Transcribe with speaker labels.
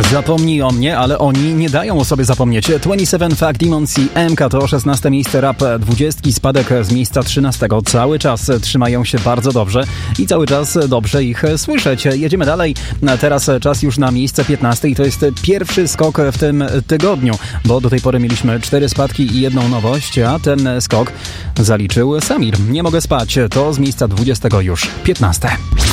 Speaker 1: Zapomnij o mnie, ale oni nie dają o sobie zapomnieć. 27 Fuck Demons i MK to 16 miejsce Rap 20, spadek z miejsca 13. Cały czas trzymają się bardzo dobrze i cały czas dobrze ich słyszeć. Jedziemy dalej. Teraz czas już na miejsce 15 i to jest pierwszy skok w tym tygodniu, bo do tej pory mieliśmy 4 spadki i jedną nowość, a ten skok zaliczył Samir. Nie mogę spać. To z miejsca 20 już 15.